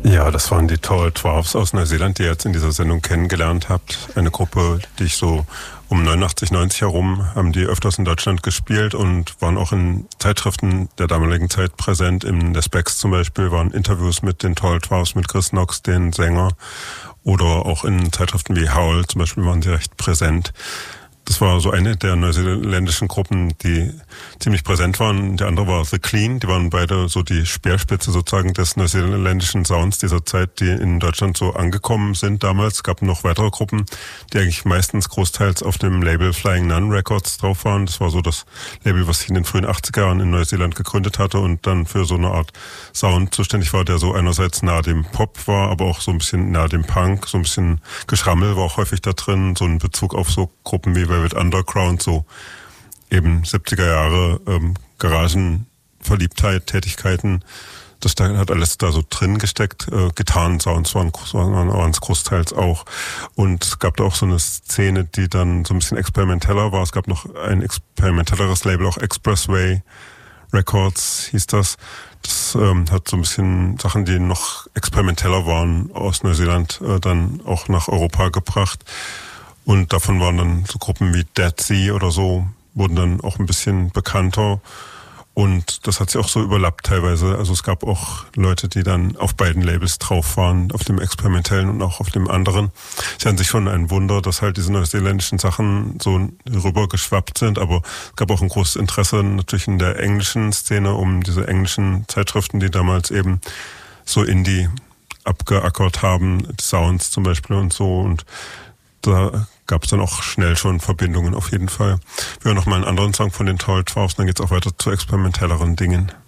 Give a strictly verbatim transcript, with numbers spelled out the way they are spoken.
Ja, das waren die Tall Twelves aus Neuseeland, die ihr jetzt in dieser Sendung kennengelernt habt. Eine Gruppe, die ich so um neunundachtzig, neunzig herum, haben die öfters in Deutschland gespielt und waren auch in Zeitschriften der damaligen Zeit präsent. In der Specs zum Beispiel waren Interviews mit den Tall Twelves, mit Chris Knox, den Sänger. Oder auch in Zeitschriften wie Howl zum Beispiel waren sie recht präsent. Das war so eine der neuseeländischen Gruppen, die ziemlich präsent waren. Der andere war The Clean. Die waren beide so die Speerspitze sozusagen des neuseeländischen Sounds dieser Zeit, die in Deutschland so angekommen sind damals. Es gab noch weitere Gruppen, die eigentlich meistens großteils auf dem Label Flying Nun Records drauf waren. Das war so das Label, was sich in den frühen achtziger Jahren in Neuseeland gegründet hatte und dann für so eine Art Sound zuständig war, der so einerseits nahe dem Pop war, aber auch so ein bisschen nahe dem Punk. So ein bisschen Geschrammel war auch häufig da drin. So ein Bezug auf so Gruppen wie Velvet Underground, so eben siebziger Jahre ähm, Garagenverliebtheit, Tätigkeiten. Das da hat alles da so drin gesteckt. Äh, Gitarren-Sounds waren, waren es großteils auch. Und es gab da auch so eine Szene, die dann so ein bisschen experimenteller war. Es gab noch ein experimentelleres Label, auch Expressway Records hieß das. Das ähm, hat so ein bisschen Sachen, die noch experimenteller waren, aus Neuseeland äh, dann auch nach Europa gebracht. Und davon waren dann so Gruppen wie Dead Sea oder so, wurden dann auch ein bisschen bekannter. Und das hat sich auch so überlappt teilweise. Also es gab auch Leute, die dann auf beiden Labels drauf waren, auf dem experimentellen und auch auf dem anderen. Ist ja an sich schon ein Wunder, dass halt diese neuseeländischen Sachen so rübergeschwappt sind. Aber es gab auch ein großes Interesse natürlich in der englischen Szene um diese englischen Zeitschriften, die damals eben so Indie abgeackert haben, Sounds zum Beispiel und so. Und da gab es dann auch schnell schon Verbindungen auf jeden Fall. Wir hören noch mal einen anderen Song von den Tall Twelves, dann geht's auch weiter zu experimentelleren Dingen.